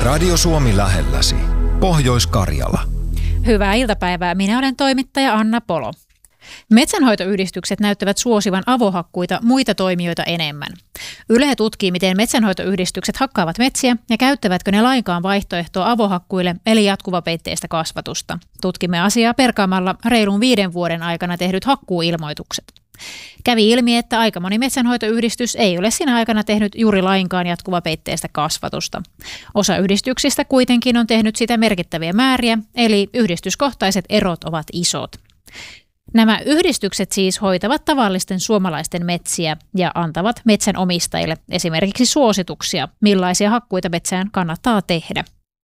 Radio Suomi lähelläsi. Pohjois-Karjala. Hyvää iltapäivää. Minä olen toimittaja Anna Polo. Metsänhoitoyhdistykset näyttävät suosivan avohakkuita muita toimijoita enemmän. Yle tutkii, miten metsänhoitoyhdistykset hakkaavat metsiä ja käyttävätkö ne lainkaan vaihtoehtoa avohakkuille eli jatkuvapeitteistä kasvatusta. Tutkimme asiaa perkaamalla reilun 5 vuoden aikana tehdyt hakkuuilmoitukset. Kävi ilmi, että aika moni metsänhoitoyhdistys ei ole sinä aikana tehnyt juuri lainkaan jatkuvapeitteistä kasvatusta. Osa yhdistyksistä kuitenkin on tehnyt sitä merkittäviä määriä, eli yhdistyskohtaiset erot ovat isot. Nämä yhdistykset siis hoitavat tavallisten suomalaisten metsiä ja antavat metsänomistajille esimerkiksi suosituksia, millaisia hakkuita metsään kannattaa tehdä.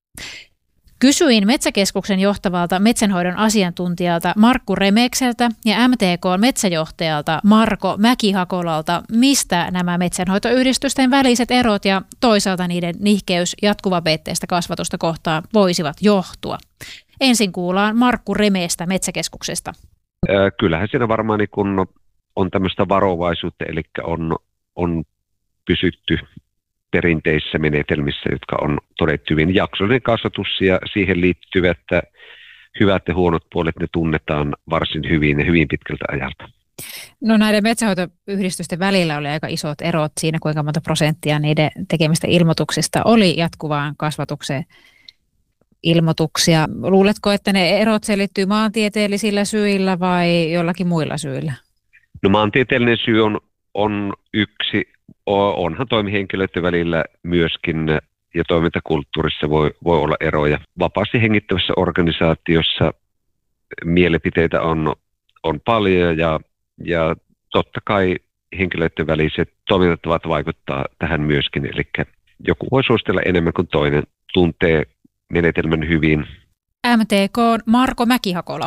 Kysyin Metsäkeskuksen johtavalta metsänhoidon asiantuntijalta Markku Remekseltä ja MTK-metsäjohtajalta Marko Mäki-Hakolalta, mistä nämä metsänhoitoyhdistysten väliset erot ja toisaalta niiden nihkeys jatkuvapeitteistä kasvatusta kohtaan voisivat johtua. Ensin kuullaan Markku Remeestä Metsäkeskuksesta. Kyllähän siinä varmaan niin kun on tämmöistä varovaisuutta, eli on pysytty perinteisissä menetelmissä, jotka on todettu hyvin. Jaksollinen kasvatus ja siihen liittyvät hyvät ja huonot puolet, ne tunnetaan varsin hyvin ja hyvin pitkältä ajalta. No näiden metsänhoitoyhdistysten välillä oli aika isot erot siinä, kuinka monta prosenttia niiden tekemistä ilmoituksista oli jatkuvaan kasvatukseen ilmoituksia. Luuletko, että ne erot selittyy maantieteellisillä syillä vai jollakin muilla syillä? No maantieteellinen syy on yksi. Onhan toimihenkilöiden välillä myöskin ja toimintakulttuurissa voi olla eroja. Vapaasti hengittävässä organisaatiossa mielipiteitä on paljon ja totta kai henkilöiden väliset toimintatavat vaikuttaa tähän myöskin. Eli joku voi suositella enemmän kuin toinen, tuntee menetelmän hyvin. MTK Marko Mäki-Hakola.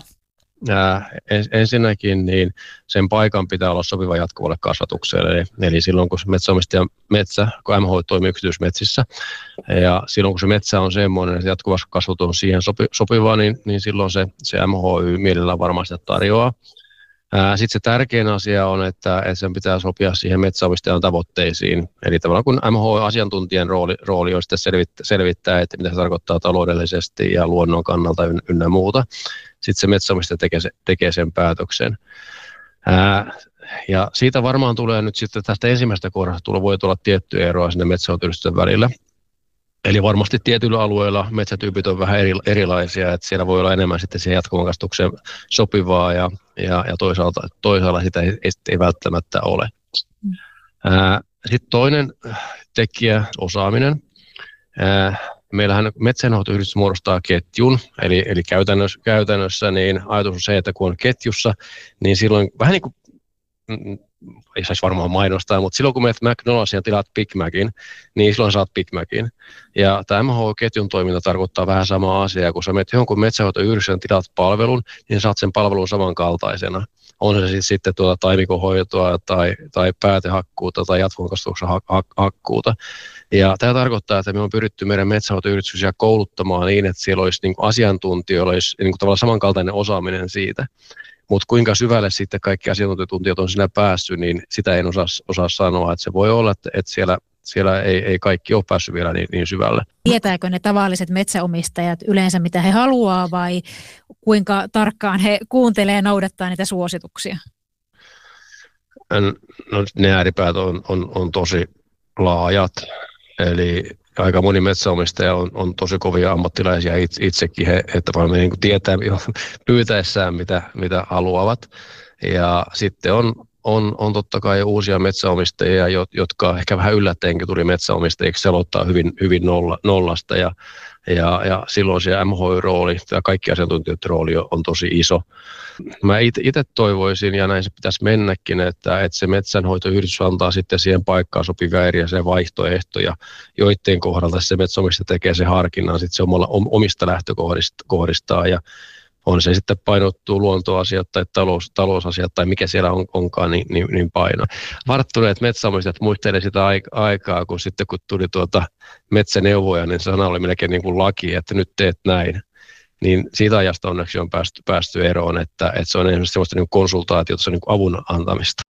Ensinnäkin niin sen paikan pitää olla sopiva jatkuvalle kasvatukselle. Eli silloin kun metsänomistajan kun MH toimii yksityismetsissä ja silloin kun se metsä on semmoinen, että jatkuva kasvatus on siihen sopiva, niin silloin se MHY mielellään varmasti tarjoaa. Sitten se tärkein asia on, että sen pitää sopia siihen metsänomistajan tavoitteisiin. Eli tavallaan kun MH-asiantuntijan rooli on sitten selvittää, että mitä se tarkoittaa taloudellisesti ja luonnon kannalta ynnä muuta. Sitten se metsänomistaja tekee sen päätöksen. Ja siitä varmaan tulee nyt sitten tästä ensimmäisestä kohdasta voi tulla tiettyä eroa sinne metsänhoitoyhdistysten välillä. Eli varmasti tietyillä alueilla metsätyypit on vähän erilaisia, että siellä voi olla enemmän sitten siihen jatkuvan kasvatukseen sopivaa ja toisaalta sitä ei välttämättä ole. Sitten toinen tekijä, osaaminen. Meillähän metsänhoitoyhdistys muodostaa ketjun, eli käytännössä niin ajatus on se, että kun on ketjussa, niin silloin vähän niin kuin, ei saisi varmaan mainostaa, mutta silloin kun menet McDonald'sin ja tilaat Big Macin, niin silloin saat Big Macin. Ja tämä MH-ketjun toiminta tarkoittaa vähän samaa asiaa, kun sä menet jonkun metsänhoitoyhdistyksen tilaat palvelun, niin saat sen palvelun samankaltaisena. On se sitten taimikonhoitoa tai päätehakkuuta tai jatkuvan kasvatuksen hakkuuta. Ja tämä tarkoittaa, että me on pyritty meidän metsänhoitoyhdistyksiä kouluttamaan niin, että siellä olisi niin asiantuntijoilla olisi niin tavallaan samankaltainen osaaminen siitä. Mutta kuinka syvälle sitten kaikki asiantuntijat on siinä päässyt, niin sitä en osaa sanoa. Että se voi olla, että siellä ei kaikki ole päässyt vielä niin syvälle. Tietääkö ne tavalliset metsäomistajat yleensä, mitä he haluaa vai kuinka tarkkaan he kuuntelee ja noudattaa niitä suosituksia? No, ne ääripäät on tosi laajat. Eli aika moni metsäomistaja on tosi kovia ammattilaisia itsekin, että vaan niin kuin tietää pyytäessään, mitä haluavat. Ja sitten on totta kai uusia metsäomistajia, jotka ehkä vähän yllättäenkin tuli metsäomistajiksi, se aloittaa hyvin nollasta. Ja silloin se MH-rooli ja kaikki asiantuntijoiden rooli on tosi iso. Mä itse toivoisin, ja näin se pitäisi mennäkin, että se metsänhoitoyhdistys antaa sitten siihen paikkaan sopivia erilaisia vaihtoehtoja, joiden kohdalta se metsäomistaja tekee sen harkinnan sitten se omista lähtökohdistaan. Ja on se sitten painottuu luontoasiat tai talousasiat tai mikä siellä onkaan, niin paino. Varttuneet metsäomistajat muistelevat sitä aikaa, kun tuli metsäneuvoja, niin sana oli melkein niin kuin laki, että nyt teet näin. Niin siitä ajasta onneksi on päästy eroon, että se on enemmän sellaista niin konsultaatiota, se on niin avun antamista.